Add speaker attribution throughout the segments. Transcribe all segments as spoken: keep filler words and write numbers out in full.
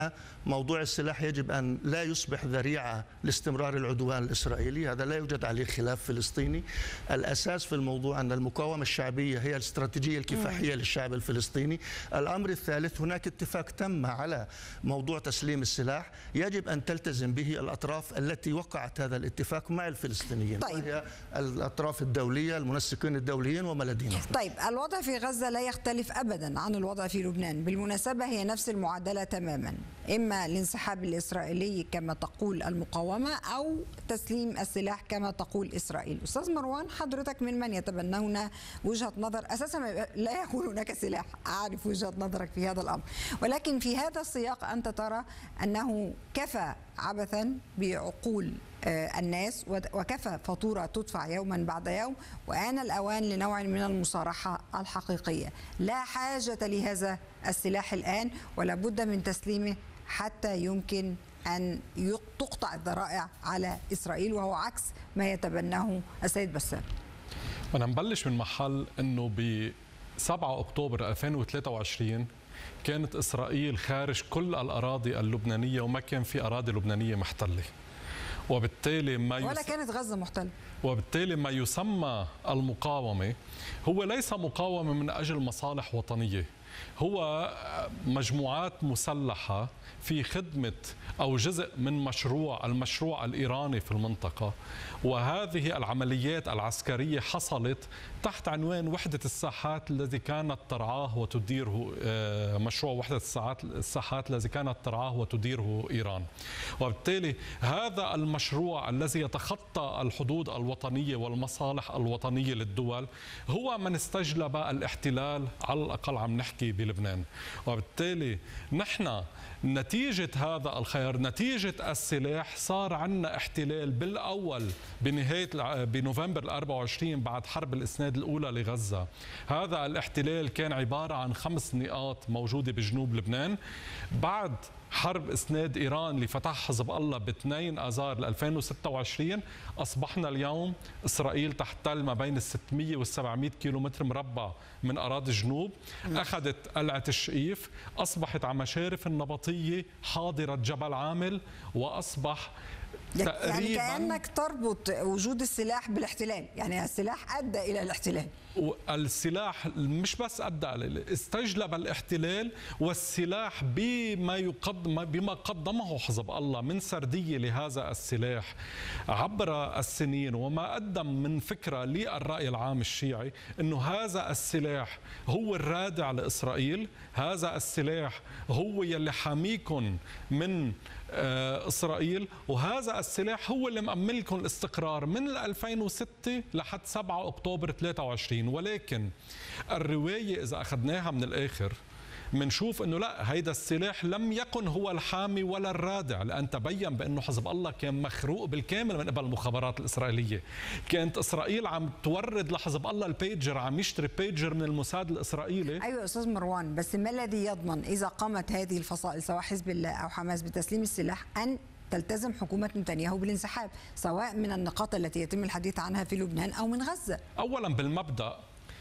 Speaker 1: موضوع السلاح يجب أن لا يصبح ذريعة لاستمرار العدوان الإسرائيلي، هذا لا يوجد عليه خلاف فلسطيني. الأساس في الموضوع أن المقاومة الشعبية هي الاستراتيجية الكفاحية للشعب الفلسطيني. الأمر الثالث، هناك اتفاق تم على موضوع تسليم السلاح يجب أن تلتزم به الأطراف التي وقعت هذا الاتفاق مع الفلسطينيين،
Speaker 2: طيب.
Speaker 1: وهي الأطراف الدولية، المنسقين الدوليين وما لدينا.
Speaker 2: طيب، الوضع في غزة لا يختلف أبدا عن الوضع في لبنان، بالمناسبة هي نفس المعادلة تماما، إما الانسحاب الإسرائيلي كما تقول المقاومة أو تسليم السلاح كما تقول إسرائيل. أستاذ مروان، حضرتك من من يتبنون وجهة نظر أساسا لا يكون هناك سلاح، أعرف وجهة نظرك في هذا الأمر، ولكن في هذا السياق أنت ترى أنه كفى عبثا بعقول الناس وكفى فاتورة تدفع يوما بعد يوم، وآن الأوان لنوع من المصارحة الحقيقية. لا حاجة لهذا السلاح الآن ولا بد من تسليمه حتى يمكن أن تقطع الذرائع على إسرائيل، وهو عكس ما يتبناه السيد بسام.
Speaker 3: أنا نبلش من محل أنه ب سبعة أكتوبر ألفين وثلاثة وعشرين كانت إسرائيل خارج كل الأراضي اللبنانية وما كان في أراضي لبنانية محتلة، وبالتالي ما يس...
Speaker 2: ولا كانت غزة محتلة،
Speaker 3: وبالتالي ما يسمى المقاومة هو ليس مقاومة من أجل مصالح وطنية، هو مجموعات مسلحة في خدمة أو جزء من مشروع المشروع الإيراني في المنطقة، وهذه العمليات العسكرية حصلت تحت عنوان وحدة الساحات الذي كانت ترعاه وتديره مشروع وحدة الساحات الذي كانت ترعاه وتديره إيران. وبالتالي هذا المشروع الذي يتخطى الحدود الوطنية والمصالح الوطنية للدول هو من استجلب الاحتلال، على الأقل عم نحكي بلبنان. وبالتالي نحن نتيجة هذا الخيار، نتيجة السلاح، صار عندنا احتلال بالأول بنهاية بنوفمبر أربعة وعشرين بعد حرب الإسناد الأولى لغزة. هذا الاحتلال كان عبارة عن خمس نقاط موجودة بجنوب لبنان. بعد حرب إسناد إيران اللي فتح حزب الله ب اثنين آذار ألفين وستة وعشرين أصبحنا اليوم إسرائيل تحتل ما بين ستمئة وسبعمئة كيلومتر مربع من أراضي الجنوب، أخذت قلعة الشقيف، أصبحت على مشارف النبطية حاضرة جبل عامل، وأصبح
Speaker 2: يعني كأنك تربط وجود السلاح بالاحتلال، يعني السلاح أدى إلى الاحتلال.
Speaker 3: السلاح مش بس أدى، استجلب الاحتلال، والسلاح بما يقدم بما قدمه حزب الله من سردية لهذا السلاح عبر السنين، وما قدم من فكرة للرأي العام الشيعي أنه هذا السلاح هو الرادع لإسرائيل، هذا السلاح هو يلي حاميكم من إسرائيل، وهذا السلاح هو اللي مأمن لكم الاستقرار من ألفين وستة لحد سبعة أكتوبر ثلاثة وعشرين. ولكن الرواية إذا أخذناها من الآخر منشوف أنه لا، هيدا السلاح لم يكن هو الحامي ولا الرادع، لأن تبين بأنه حزب الله كان مخروق بالكامل من قبل المخابرات الإسرائيلية. كانت إسرائيل عم تورد لحزب الله البيجر، عم يشتري بيجر من الموساد الإسرائيلي.
Speaker 2: أيوة أستاذ مروان، بس ما الذي يضمن إذا قامت هذه الفصائل سواء حزب الله أو حماس بتسليم السلاح أن تلتزم حكومة نتنياهو بالانسحاب، سواء من النقاط التي يتم الحديث عنها في لبنان أو من غزة؟
Speaker 3: أولا بالمبدأ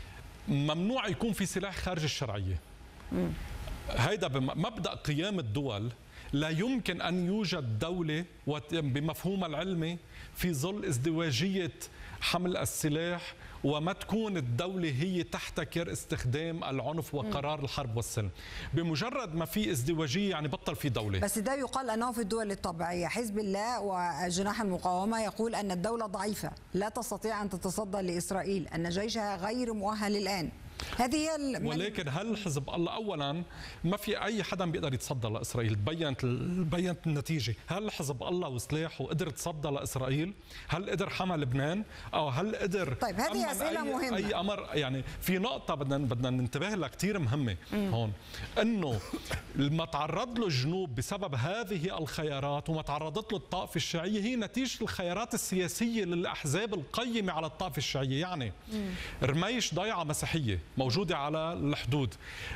Speaker 3: ممنوع يكون في سلاح خارج الشرعية. مم. هيدا بمبدأ قيام الدول. لا يمكن أن يوجد دولة بمفهوم العلمي في ظل ازدواجية حمل السلاح وما تكون الدولة هي تحتكر استخدام العنف وقرار الحرب والسلم. بمجرد ما في ازدواجية يعني بطل في دولة.
Speaker 2: بس ده يقال أنه في الدول الطبيعية. حزب الله وجناح المقاومة يقول أن الدولة ضعيفة لا تستطيع أن تتصدى لإسرائيل، أن جيشها غير مؤهل الآن. هذه
Speaker 3: ولكن هل حزب الله اولا ما في اي حدا بيقدر يتصدى لاسرائيل؟ بينت بينت النتيجه. هل حزب الله وسلاحه قدر يتصدى لاسرائيل؟ هل قدر حمى لبنان؟ او هل قدر
Speaker 2: طيب هذه اسئله
Speaker 3: أي
Speaker 2: مهمه.
Speaker 3: اي امر يعني في نقطه بدنا بدنا ننتبه لها كثير مهمه مم. هون، انه ما تعرض له الجنوب بسبب هذه الخيارات وما تعرضت له الطائفه الشيعيه هي نتيجه الخيارات السياسيه للاحزاب القيمه على الطائفه الشيعيه. يعني مم. رميش ضيعه مسيحيه موجودة على الحدود،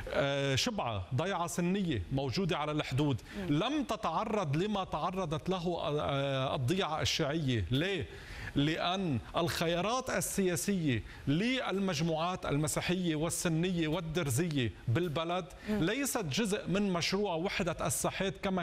Speaker 3: شبعة ضيعة سنية موجودة على الحدود، لم تتعرض لما تعرضت له الضيعة الشيعية. ليه؟ لأن الخيارات السياسية للمجموعات المسيحية والسنية والدرزية بالبلد ليست جزء من مشروع وحدة الساحات كما